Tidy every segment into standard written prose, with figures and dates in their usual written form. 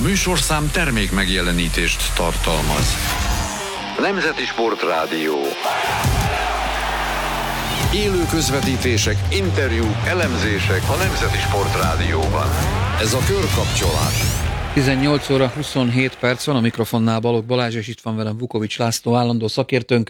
műsorszám termék megjelenítést tartalmaz. Nemzeti Sportrádió. Élő közvetítések, interjúk, elemzések a Nemzeti Sportrádióban. Ez a Körkapcsolás. 18 óra 27 perc van, a mikrofonnál Balogh Balázs, és itt van velem Vukovics László, állandó szakértőnk.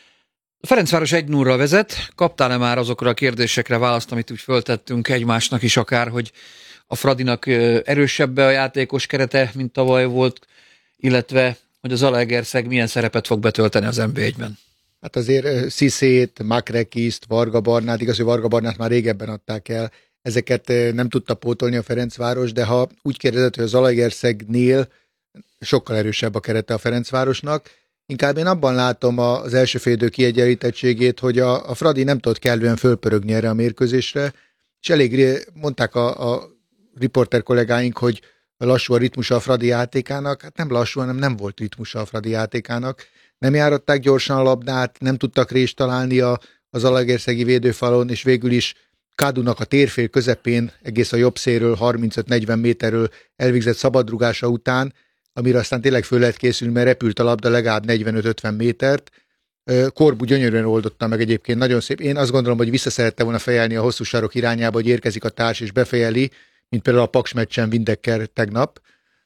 A Ferencváros 1-0-ra vezet. Kaptál-e már azokra a kérdésekre választ, amit úgy föltettünk egymásnak is akár, hogy a Fradinak erősebb a játékos kerete, mint tavaly volt, illetve hogy az Zalaegerszeg milyen szerepet fog betölteni az NB1-ben? Hát azért Cissét, Makrekist, Varga Barnát, igaz, hogy Varga Barnát már régebben adták el, ezeket nem tudta pótolni a Ferencváros, de ha úgy kérdezett, hogy a Zalaegerszegnél sokkal erősebb a kerete a Ferencvárosnak, inkább én abban látom az első fél idő kiegyenlítettségét, hogy a Fradi nem tudott kellően fölpörögni erre a mérkőzésre, és elég mondták a riporter kollégáink, hogy lassú a ritmusa a Fradi játékának, hát nem lassú, hanem nem volt ritmusa a Fradi játékának. Nem járatták gyorsan a labdát, nem tudtak rést találni a zalaegerszegi védőfalon, és végül is Kadunak a térfél közepén, egész a jobb szélről, 35-40 méterről elvégzett szabadrugása után, amire aztán tényleg föl lehet készülni, mert repült a labda legalább 45-50 métert. Corbu gyönyörűen oldotta meg egyébként, nagyon szép. Én azt gondolom, hogy vissza szerette volna fejelni a hosszú sarok irányába, hogy érkezik a társ és befejeli, mint például a Paks meccsen Windecker tegnap,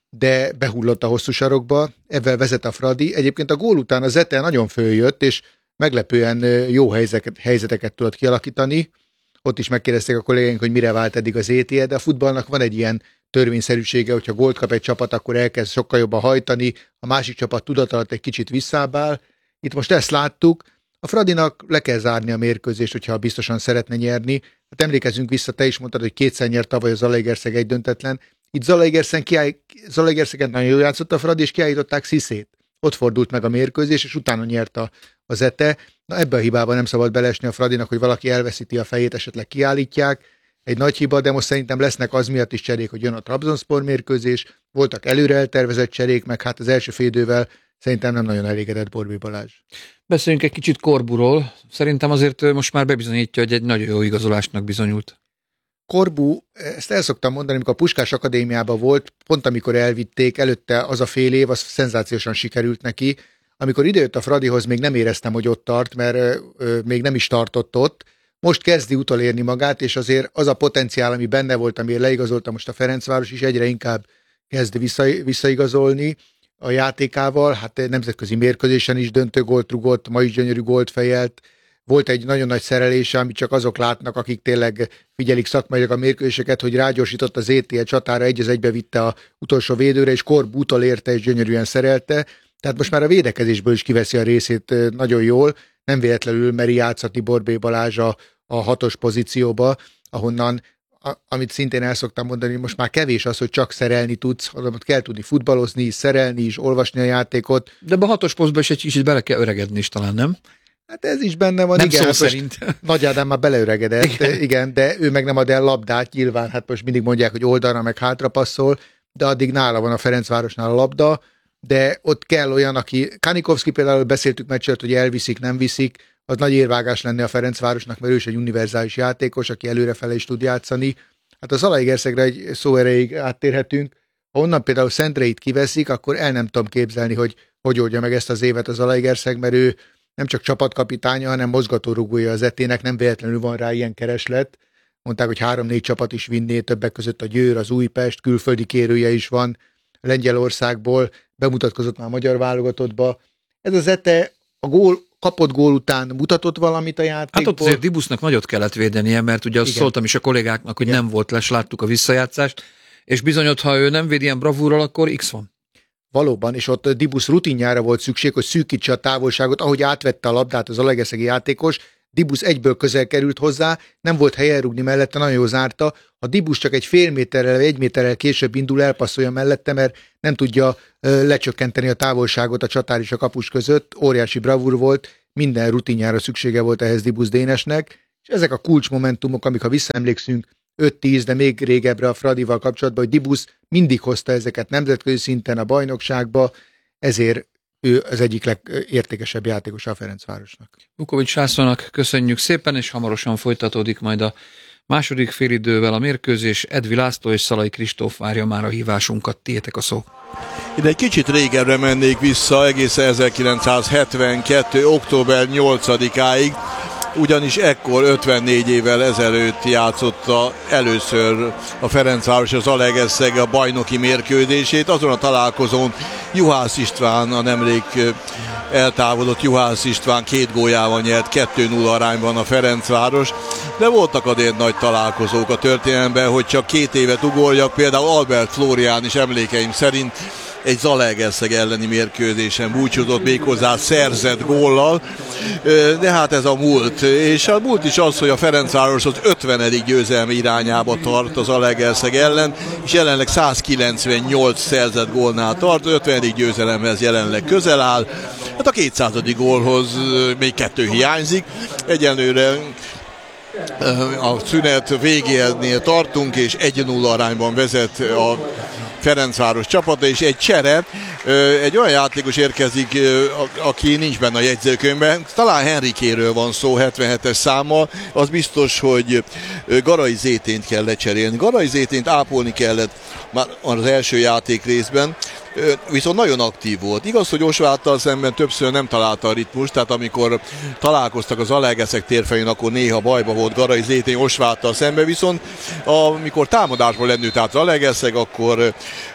de behullott a hosszú sarokba, ezzel vezet a Fradi. Egyébként a gól után a Zete nagyon följött, és meglepően jó helyzeteket tudott kialakítani. Ott is megkérdezték a kollégáink, hogy mire vált eddig az ETE, de a futballnak van egy ilyen törvényszerűsége, hogyha gólt kap egy csapat, akkor elkezd sokkal jobban hajtani, a másik csapat tudat alatt egy kicsit visszábbál. Itt most ezt láttuk, a Fradinak le kell zárni a mérkőzést, hogyha biztosan szeretne nyerni. Hát emlékezzünk vissza, te is mondtad, hogy kétszer nyert tavaly a Zalaegerszeg egy döntetlen. Itt Zalaegerszegen nagyon jól játszott a Fradi, és kiállították Cissét. Ott fordult meg a mérkőzés, és utána nyert az ETE. Na, ebbe a hibába nem szabad belesni a Fradinak, hogy valaki elveszíti a fejét, esetleg kiállítják. Egy nagy hiba, de most szerintem lesznek az miatt is cserék, hogy jön a Trabzonspor mérkőzés, voltak előre eltervezett cserék, meg hát az első fél idővel szerintem nem nagyon elégedett Borbély Balázs. Beszéljünk egy kicsit Corburól. Szerintem azért most már bebizonyítja, hogy egy nagyon jó igazolásnak bizonyult. Corbu, ezt el szoktam mondani, amikor a Puskás Akadémiában volt, pont amikor elvitték, előtte az a fél év, az szenzációsan sikerült neki. Amikor idejött a Fradihoz, még nem éreztem, hogy ott tart, mert még nem is tartott ott. Most kezdi utolérni magát, és azért az a potenciál, ami benne volt, amiért leigazolta most a Ferencváros is, egyre inkább kezd visszaigazolni a játékával. Hát nemzetközi mérkőzésen is döntő gólt rugott, ma is gyönyörű gólt fejelt. Volt egy nagyon nagy szerelése, amit csak azok látnak, akik tényleg figyelik szakmailag a mérkőzéseket, hogy rágyorsított az ETE csatára, 1-1-be vitte a utolsó védőre, és Corbu utolérte, és gyönyörűen szerelte. Tehát most már a védekezésből is kiveszi a részét nagyon jól. Nem véletlenül meri játszatni Borbély Balázs a 6-os pozícióba, ahonnan, amit szintén el szoktam mondani, most már kevés az, hogy csak szerelni tudsz, hanem kell tudni futballozni, szerelni is, olvasni a játékot. De a 6-os posztban is egy kicsit bele kell öregedni is talán, nem? Hát ez is benne van, nem igen. Szó szerint. Nagy Ádám már beleöregedett, igen, de ő meg nem ad el labdát, nyilván, hát most mindig mondják, hogy oldalra meg hátra passzol, de addig nála van a Ferencvárosnál a labda, de ott kell olyan, aki, Kanikovszki például beszéltük meccselt, hogy elviszik, nem viszik, az nagy érvágás lenne a Ferencvárosnak, mert ő is egy univerzális játékos, aki előrefele is tud játszani. Hát a Zalaegerszegre egy szó erejéig áttérhetünk. Ha onnan például Szentreit kiveszik, akkor el nem tudom képzelni, hogy oldja meg ezt az évet a Zalaegerszeg, mert ő nem csak csapatkapitánya, hanem mozgatórugója az ETE-nek, nem véletlenül van rá ilyen kereslet. Mondták, hogy 3-4 csapat is vinné, többek között a Győr, az Újpest, külföldi kérője is van Lengyelországból, bemutatkozott már a magyar válogatottba. Ez az ETE kapott gól után mutatott valamit a játékból. Hát ott azért Dibusznak nagyot kellett védenie, mert ugye azt szóltam is a kollégáknak, hogy nem volt les, láttuk a visszajátszást, és bizony, ha ő nem véd ilyen bravúrral, akkor X van. Valóban, és ott Dibusz rutinjára volt szükség, hogy szűkítse a távolságot, ahogy átvette a labdát az zalaegerszegi játékos, Dibusz egyből közel került hozzá, nem volt helyen rúgni mellette, nagyon jól zárta. A Dibusz csak egy fél méterrel, 1 méterrel később indul, elpasszolja mellette, mert nem tudja lecsökkenteni a távolságot a csatár és a kapus között. Óriási bravúr volt, minden rutinjára szüksége volt ehhez Dibusz Dénesnek, és ezek a kulcsmomentumok, amik, ha visszaemlékszünk 5-10, de még régebbre a Fradival kapcsolatban, hogy Dibusz mindig hozta ezeket nemzetközi szinten a bajnokságba, ezért ő az egyik legértékesebb játékos a Ferencvárosnak. Vukovics Lászlónak köszönjük szépen, és hamarosan folytatódik majd a Második félidővel a mérkőzés, Edvi László és Szalai Kristóf várja már a hívásunkat, tiétek a szó. Ide egy kicsit régebbre mennék vissza, egészen 1972. október 8-áig, ugyanis ekkor 54 évvel ezelőtt játszotta először a Ferencváros az Zalaegerszeg a bajnoki mérkőzését. Azon a találkozón Juhász István, a nemrég eltávolodott Juhász István 2 góljával nyert 2-0 arányban a Ferencváros, de voltak azért nagy találkozók a történelemben, hogy csak 2 évet ugorjak, például Albert Flórián is emlékeim szerint egy Zalaegerszeg elleni mérkőzésen búcsúzott méghozzá szerzett góllal, de hát ez a múlt. És a múlt is az, hogy a Ferencváros az 50. győzelmi irányába tart az Zalaegerszeg ellen, és jelenleg 198 szerzett gólnál tart, az 50. győzelemhez jelenleg közel áll. Hát a 200. gólhoz még 2 hiányzik, egyenlőre a szünet végénél tartunk, és 1-0 arányban vezet a Ferencváros csapata, és egy csere, egy olyan játékos érkezik, aki nincs benne a jegyzőkönyvben, talán Henrikéről van szó, 77-es számmal, az biztos, hogy Garai Zétént kell lecserélni. Garai Zétént ápolni kellett már az első játék részben, viszont nagyon aktív volt. Igaz, hogy Osváttal szemben többször nem találta a ritmust, tehát amikor találkoztak az Zalaegerszeg térfelén, akkor néha bajba volt Garai Zétén Osváttal szemben, viszont amikor támadásból lendült át Zalaegerszeg, akkor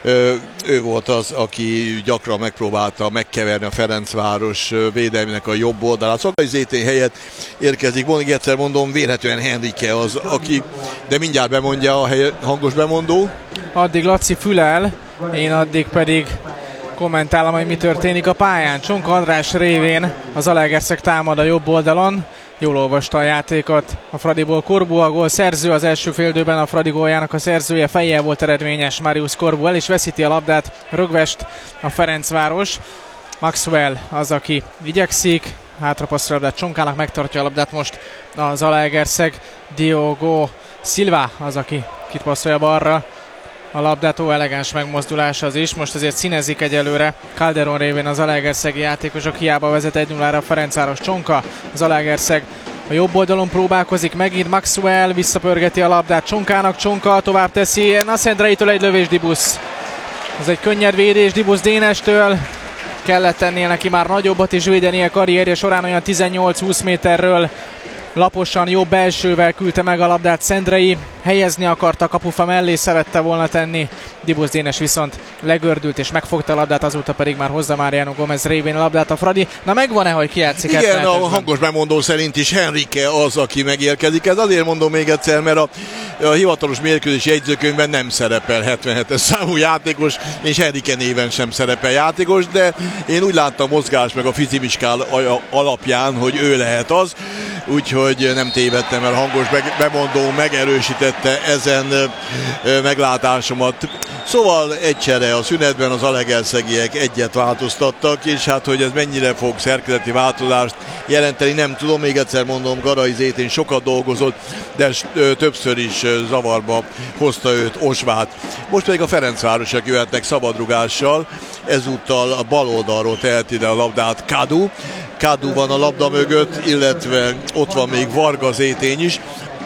ő volt az, aki gyakran megpróbálta megkeverni a Ferencváros védelmének a jobb oldalát. Garai Zétén helyett érkezik, még egyszer mondom, vélhetően Henrike az, aki, de mindjárt bemondja a hangos bemondó. Addig Laci fülel, én addig pedig kommentálom, hogy mi történik a pályán. Csonka András révén az Zalaegerszeg támad a jobb oldalon. Jól olvasta a játékot a Fradiból Korbu, a gól szerző az első féldőben, a Fradi góljának a szerzője, fejjel volt eredményes Marius Korbu, el is veszíti a labdát Rögvest a Ferencváros. Maxwell az, aki igyekszik, hátrapasszol a labdát Csonkának, megtartja a labdát most a Zalaegerszeg. Diogo Silva az, aki kipasszolja balra a labdát, elegáns megmozdulás az is. Most azért színezik egyelőre Calderon révén az Zalaegerszegi játékosok, hiába vezet 1-0-ra a Ferencváros. Csonka, az Zalaegerszeg a jobb oldalon próbálkozik, megint Maxwell visszapörgeti a labdát Csonkának, Csonka tovább teszi, Nascendreitől egy lövés Dibusz. Ez egy könnyed védés Dibusz Dénestől, kellett tennie neki már nagyobbat is védenie karrierje során, olyan 18-20 méterről. Laposan, jobb belsővel küldte meg a labdát Szendrei, helyezni akarta a kapufa mellé, szerette volna tenni. Dibusz Dénes viszont legördült és megfogta a labdát, azóta pedig már hozza Mariano Gomez révén a labdát a Fradi. Na megvan-e, hogy kijátszik? Igen, a hangos bemondó szerint is Henrike az, aki megérkezik. Ez azért mondom még egyszer, mert a hivatalos mérkőzési jegyzőkönyvben nem szerepel 77-es számú játékos, és Henrike néven sem szerepel játékos, de én úgy láttam mozgás meg a fizimiskál alapján, hogy ő lehet az, úgyhogy nem tévedtem, mert a hangos bemondó megerősítette ezen meglátásomat. Szóval egy csere a szünetben, az zalaegerszegiek egyet változtattak, és hát, hogy ez mennyire fog szerkezeti változást jelenteni, nem tudom, még egyszer mondom, Garai Zétén sokat dolgozott, de többször is zavarba hozta őt Osvát. Most pedig a Ferencvárosok jöhetnek szabadrugással, ezúttal a bal oldalról teheti ide a labdát Kadu. Kadu van a labda mögött, illetve ott van még Varga Zétény is.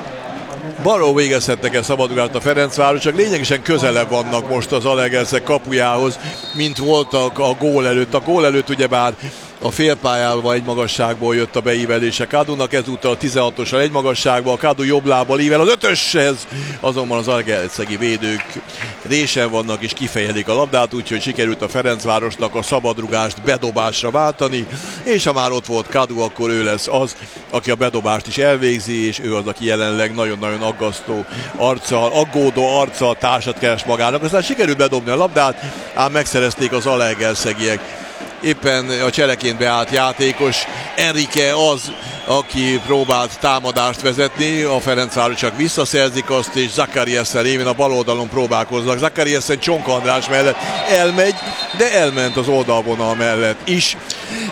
Balról végezhetnek el szabadrugást a Ferencvárosok, lényegesen közelebb vannak most az Zalaegerszeg kapujához, mint voltak a gól előtt. A gól előtt ugyebár a félpályával egy magasságból jött a beívelése Kadunak, ezúttal a 16-osra egy magasságból, a Kadu jobb lábbal ível az 5-öshez, azonban az zalaegerszegi védők résen vannak és kifejelik a labdát, úgyhogy sikerült a Ferencvárosnak a szabadrugást bedobásra váltani, és ha már ott volt Kadu, akkor ő lesz az, aki a bedobást is elvégzi, és ő az, aki jelenleg nagyon-nagyon aggasztó arccal, aggódó arccal társat keres magának. Aztán sikerült bedobni a labdát, ám megszerezték az zalaegerszegiek. Éppen a cseleként beállt játékos Enrique az, aki próbált támadást vezetni, a Ferencvárosok visszaszerzik azt, és Zakariasen révén a bal oldalon próbálkoznak. Zakariasen Csonka András mellett elmegy, de elment az oldalvonal mellett is.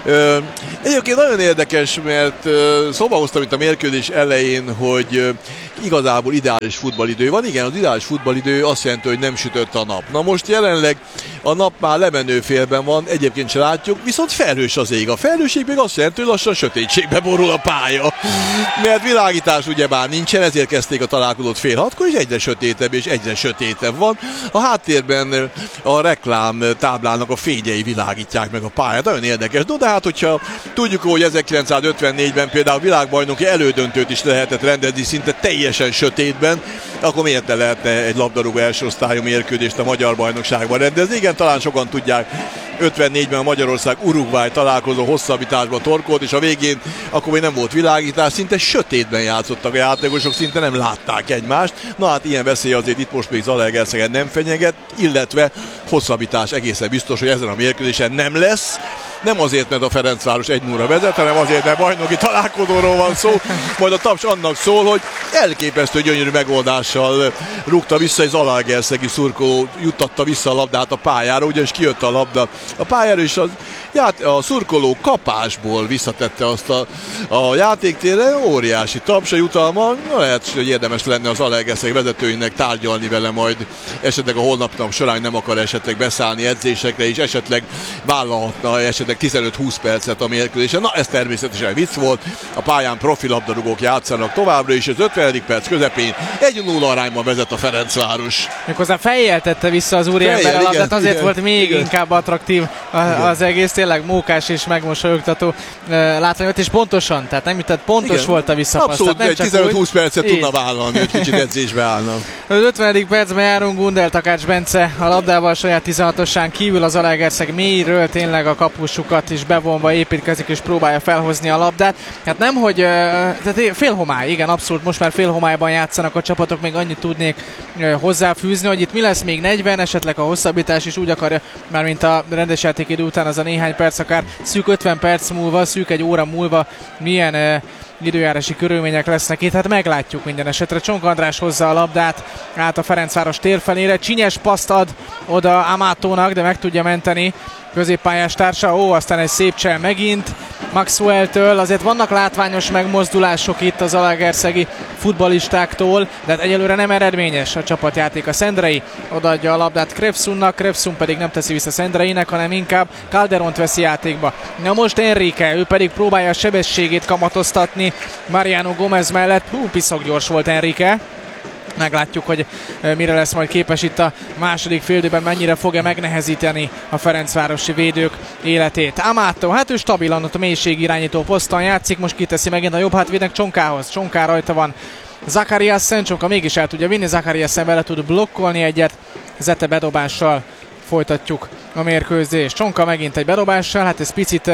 Egyébként nagyon érdekes, mert szóba hoztam itt a mérkőzés elején, hogy igazából ideális futballidő van. Igen, az ideális futballidő azt jelenti, hogy nem sütött a nap. Na most jelenleg a nap már lemenő félben van, egyébként se látjuk, viszont felhős az ég. A felhőség még azt jelenti, hogy lassan sötétségbe borul a pálya. Mert világítás ugyebár nincsen, ezért kezdték a találkozót fél hatkor, és egyre sötétebb és egyre sötétebb van. A háttérben a reklám táblának a fényei világítják meg a pályát. Nagyon érdekes. No, de hát, hogyha tudjuk, hogy 1954-ben például világbajnoki elődöntőt is lehetett rendezni szinte teljesen sötétben, akkor miért ne lehetne egy labdarúgó első osztályú mérkőzést a magyar bajnokságban rendezni? Igen, talán sokan tudják, 54-ben a Magyarország-Uruguay találkozó hosszabbításba torkolt, és a végén akkor még nem volt világítás, szinte sötétben játszottak a játékosok, szinte nem látták egymást. Na hát ilyen veszély azért itt most még Zalaegerszegen nem fenyeget, illetve hosszabbítás egészen biztos, hogy ezen a mérkőzésen nem lesz. Nem azért, mert a Ferencváros 1-0-ra vezet, hanem azért, mert bajnoki találkozóról van szó. Majd a taps annak szól, hogy elképesztő gyönyörű megoldással rúgta vissza, egy zalaegerszegi szurkoló juttatta vissza a labdát a pályára, ugyanis kijött a labda a pályára, és a szurkoló kapásból visszatette azt a játéktérre. Óriási taps, a jutalma. Lehet, hogy érdemes lenne az Zalaegerszeg vezetőinek tárgyalni vele majd esetleg a holnap során, nem akar esetleg beszállni edzésekre, és esetleg vállalhatna esetleg 15-20 percet a mérkőzésen. Na, ez természetesen vicc volt. A pályán profilabdarúgók játszanak továbbra is, az 50. perc közepén 1-0 arányban vezet a Ferencváros. Méghozzá fejjel tette vissza az úriember a labdát, azért volt még inkább attraktív az egész, tényleg mókás és megmosolyogtató látvány, és pontosan, tehát nem jutott, pontos volt a visszapassz. Abszolút, 15-20 percet tudna vállalni, hogy kicsit edzésbe állna. Az 50. percben járunk, Gundel Takács Bence a labdával saját 16-osán kívül, az Zalaegerszeg mélyről tényleg a kapusukat is bevonva építkezik és próbálja felhozni a labdát. Hát nem, hogy tehát félhomály, igen, abszolút most már félhomályban játszanak a csapatok, még annyit tudnék hozzáfűzni, hogy itt mi lesz még 40, esetleg a hosszabbítás is úgy akarja, már mint a rendes játékidő után az a néhány perc, akár szűk 50 perc múlva, szűk egy óra múlva milyen időjárási körülmények lesznek itt, hát meglátjuk minden esetre. Csonk András hozza a labdát át a Ferencváros tér felére, csinyes paszt ad oda Amatónak, de meg tudja menteni középpályás társa. Aztán egy szép csel megint Maxwell-től. Azért vannak látványos megmozdulások itt az zalaegerszegi futballistáktól, de hát egyelőre nem eredményes a csapatjáték. A Szendrei odaadja a labdát Krefsunnak, Krefsun pedig nem teszi vissza Szendreinek, hanem inkább Calderont veszi játékba. Na most Enrique, ő pedig próbálja a sebességét kamatoztatni Mariano Gomez mellett. Piszok gyors volt Enrique. Meglátjuk, hogy mire lesz majd képes itt a második féldőben, mennyire fogja megnehezíteni a ferencvárosi védők életét. Amato, hát ő stabilan ott a mélység irányító poszton játszik, most kiteszi megint a jobb hátvédnek Csonkához. Csonká rajta van Zakariassen, Csonka mégis el tudja vinni, Zakariassen vele tud blokkolni egyet, Zete bedobással folytatjuk a mérkőzést. Csonka megint egy bedobással, hát ez picit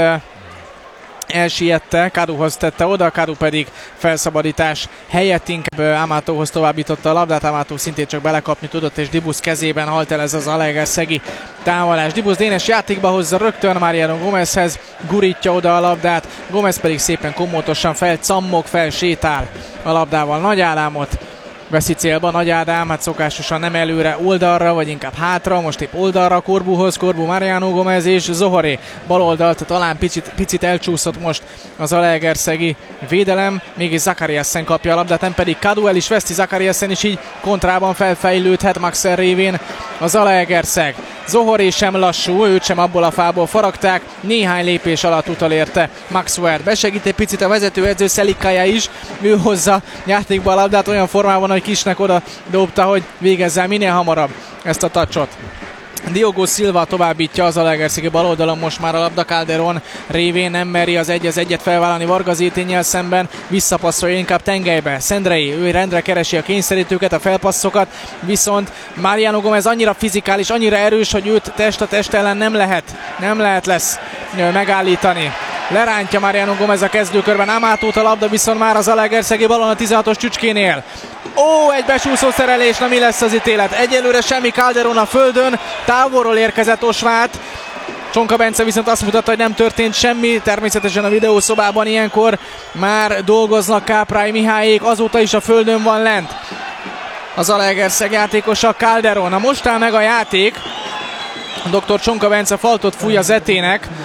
elsiette, Kaduhoz tette oda, Kadu pedig felszabadítás helyett inkább Amatóhoz továbbította a labdát, Amató szintén csak belekapni tudott, és Dibusz kezében halt el ez az zalaegerszegi támadás. Dibusz Dénes játékba hozza rögtön Mariano Gomezhez, gurítja oda a labdát, Gomez pedig szépen komótosan felcammog, felsétál a labdával. Nagy Ádámot veszi célba, Nagy Ádám, hát szokásosan nem előre, oldalra, vagy inkább hátra, most épp oldalra Korbuhoz, Korbu Mariano Gomez és Zohoré bal oldalt, talán picit elcsúszott most az zalaegerszegi védelem, mégis Zakariassen kapja a labdát, nem pedig Kadu, el is veszti Zakariassen, és így kontrában felfejlődhet Maxer révén a Zalaegerszeg. Zohoré sem lassú, őt sem abból a fából faragták, néhány lépés alatt utolérte Maxwell. Besegít egy picit a vezetőedző Szelikája is, ő hozza játékba a labdát olyan formában, hogy Kisnek oda dobta, hogy végezzel minél hamarabb ezt a touchot. Diogo Silva továbbítja az Zalaegerszegi bal oldalon most már a labda, Calderon révén nem meri az 1-1 felvállalni Varga Zéténnyel szemben, visszapasszolja inkább tengelybe. Szendrei, ő rendre keresi a kényszerítőket, a felpasszokat, viszont Mariano Gomez annyira fizikális, annyira erős, hogy őt test a test ellen nem lehet lesz megállítani. Lerántja Mariano Gomez a kezdőkörben Amatót, a labda viszont már az Zalaegerszegi balon a 16-os Csücskénél. Egy besúszó szerelés, na mi lesz az ítélet? Egyelőre semmi, Calderon a földön, távolról érkezett Osvát. Csonka Bence viszont azt mutatta, hogy nem történt semmi, természetesen a videószobában ilyenkor már dolgoznak Káprály Mihályék, azóta is a földön van lent a Zalaegerszeg játékosa, Calderon. Na most áll meg a játék, Dr. Csonka Bence faltot fúj az Zetének,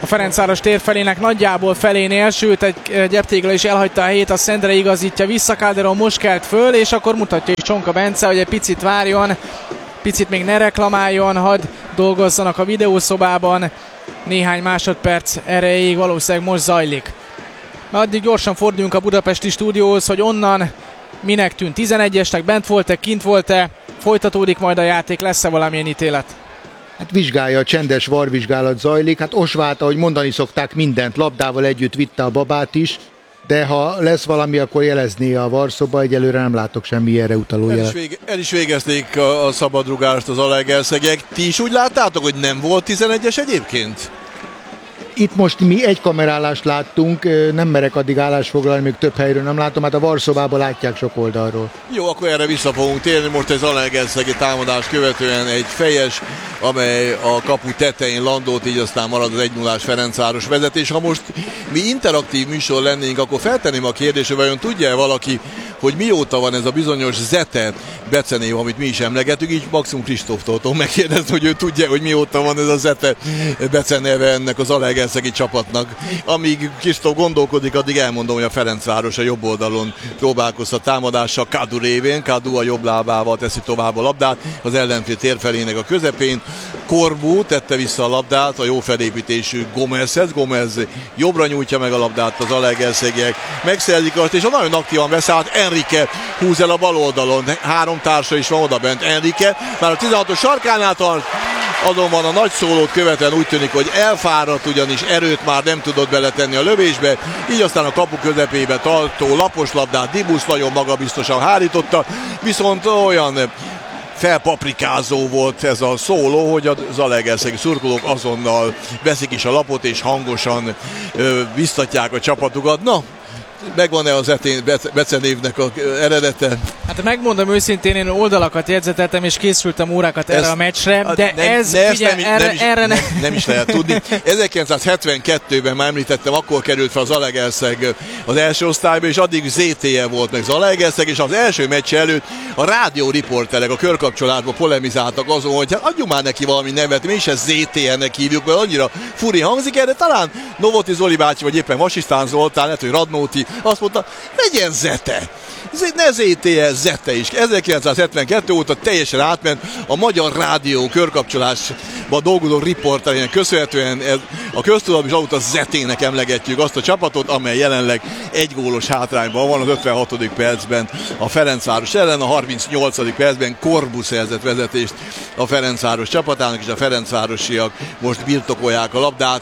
a Ferencváros térfelének nagyjából felénél, sőt egy gyeptégla is elhagyta a helyét, a Szendre igazítja vissza, Calderon most kelt föl, és akkor mutatja is Csonka Bence, hogy egy picit várjon, picit még ne reklamáljon, hadd dolgozzanak a videószobában, néhány másodperc erejéig valószínűleg most zajlik. Addig gyorsan forduljunk a budapesti stúdióhoz, hogy onnan minek tűnt 11-esnek, bent volt-e, kint volt-e, folytatódik majd a játék, lesz-e valamilyen ítélet? Hát vizsgálja, a csendes varvizsgálat zajlik, hát Osváth, ahogy mondani szokták, mindent labdával együtt vitte a babát is, de ha lesz valami, akkor jelezné a varszoba, egyelőre nem látok semmi ilyenre utaló jelet. El is végezték a szabadrugást az Zalaegerszegek. Ti is úgy láttátok, hogy nem volt 11-es egyébként? Itt most mi egy kamerálást láttunk, nem merek addig állásfoglalni, még több helyről nem látom, hát a varszobában látják sok oldalról. Jó, akkor erre vissza fogunk térni. Most egy Zalaegerszegi támadás követően egy fejes, amely a kapu tetején landolt, így aztán marad az 1-0-ás Ferencváros vezetés. Ha most mi interaktív műsor lennénk, akkor feltenném a kérdést, hogy vajon tudja-e valaki, hogy mióta van ez a bizonyos Zete becenév, amit mi is emlegetünk, így maximum Kristóftól tudom megkérdezni, hogy ő tudja, hogy mióta van ez a Zete beceneve ennek az Zalaegerszegi csapatnak. Amíg Kristóf gondolkodik, addig elmondom, hogy a Ferencváros a jobb oldalon próbálkozta támadással Kadu révén, Kadu a jobb lábával teszi tovább a labdát, az ellenfél térfelének a közepén. Korbu tette vissza a labdát a jó felépítésű Gomezhez, Gomez jobbra nyújtja meg a labdát az Zalaegerszegiek, megszerzik azt, és a nagyon aktívan beszállt Enrique húz el a bal oldalon, 3 társa is van oda bent. Enrique már a 16-os sarkánál tart, azonban a nagy szólót követően úgy tűnik, hogy elfáradt, ugyanis erőt már nem tudott beletenni a lövésbe, így aztán a kapu közepébe tartó lapos labdát Dibusz nagyon magabiztosan hárította, viszont olyan felpaprikázó volt ez a szóló, hogy a zalaegerszegi szurkolók azonnal veszik is a lapot és hangosan biztatják a csapatukat. Na, megvan-e az becenévnek az eredete? Hát megmondom őszintén, én oldalakat jegyzeteltem és készültem órákat erre a meccsre, de nem is lehet tudni. 1972-ben már említettem, akkor került fel a Zalaegerszeg az első osztályba, és addig ZTE volt meg Zalaegerszeg, és az első meccs előtt a rádióriporterek a körkapcsolatban polemizáltak azon, hogy hát adjunk már neki valami nevet, mi is ezt ZTE-nek hívjuk, mert annyira furi hangzik erre, talán Novoti Zoli bácsi, vagy éppen Vasisztán Zoltán, lehet, hogy Radnóti, azt mondta, legyen Zete. Ne ZTE, Zete is. 1972 óta teljesen átment a Magyar Rádió körkapcsolásban dolgozó riporterének köszönhetően a köztudatban is azóta Zetének emlegetjük azt a csapatot, amely jelenleg egy gólos hátrányban van az 56. percben a Ferencváros ellen, a 38. percben Korbu szerzett vezetést a Ferencváros csapatának, és a ferencvárosiak most birtokolják a labdát.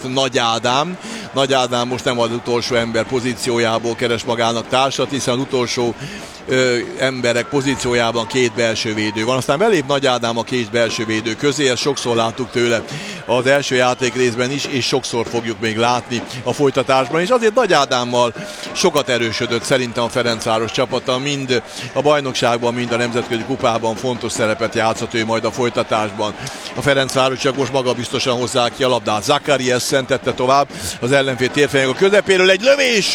Nagy Ádám most nem az utolsó ember pozíciójából keres magának társat, hiszen az utolsó emberek pozíciójában 2 belső védő van. Aztán belép Nagy Ádám a 2 belső védő közé, ezt sokszor láttuk tőle az első játék részben is, és sokszor fogjuk még látni a folytatásban, és azért Nagy Ádámmal sokat erősödött szerintem a Ferencváros csapata, mind a bajnokságban, mind a nemzetközi kupában fontos szerepet játszott ő majd a folytatásban. A Ferencváros csak most magabiztosan hozzák ki a labdát. Zacharias szentette tovább az ellenfél térfelének a közepéről, egy lövés!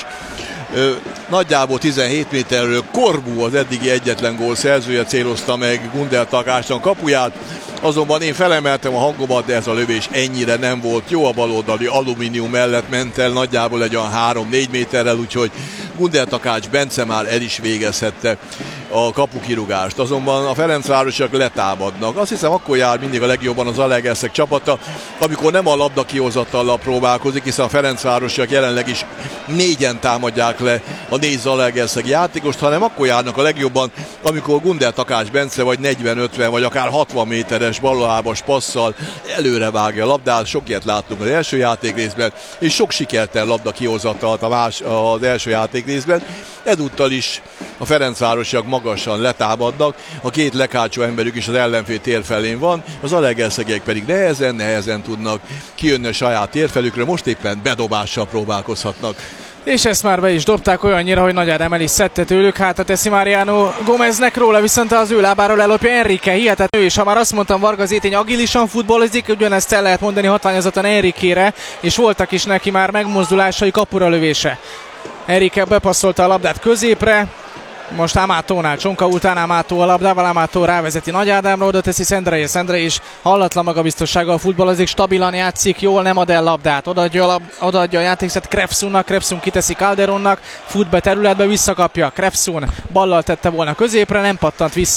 Nagyjából 17 méterről Korbu, az eddigi egyetlen gól szerzője célozta meg Gundel Takácsnak kapuját, azonban én felemeltem a hangomat, de ez a lövés ennyire nem volt jó, a baloldali alumínium mellett ment el nagyjából egy olyan 3-4 méterrel, úgyhogy Gundel Takács Bence már el is végezhette a kapukirúgást. Azonban a ferencvárosiak letámadnak. Azt hiszem, akkor jár mindig a legjobban az Zalaegerszeg csapata, amikor nem a labda kihozatallal próbálkozik, hiszen a ferencvárosiak jelenleg is 4-en támadják le a 4 Zalaegerszegi játékost, hanem akkor járnak a legjobban, amikor Gundel Takács Bence vagy 40-50 vagy akár 60 méteres balolábas passzal előre vágja a labdát. Sok ilyet láttunk az első játékrészben, és sok sikertelen labda kihozatalt az első játékrészben. Ezúttal is a ferencvárosiak magasan letámadnak, a 2 leghátsó emberük is az ellenfél térfelén van, az Zalaegerszegiek pedig nehezen tudnak kijönni a saját térfelükre, most éppen bedobással próbálkozhatnak. És ezt már be is dobták olyannyira, hogy Nagy Ádám el is szedte tőlük, hátra teszi Mariano Gomeznek, róla viszont az ő lábáról ellopja Enrique, hihetetlen ő is. Ha már azt mondtam, Varga Zétény agilisan futballozik, ugyanezt el lehet mondani hatványozottan Enriquére, és voltak is neki már megmozdulásai, kapura lövése. Enrique bepasszolta a labdát középre, Most Amatónál, Csonka után Amató a labdával, Amató rávezeti Nagy Ádámra, oda teszi Szendrei, Szendrei is hallatlan magabiztossággal futballozik, stabilan játszik, jól nem ad el labdát, odaadja a játékszert Krefsunnak, Krefsun kiteszi Calderonnak, fut be területbe, visszakapja, Krefsun ballal tette volna középre, nem pattant vissza.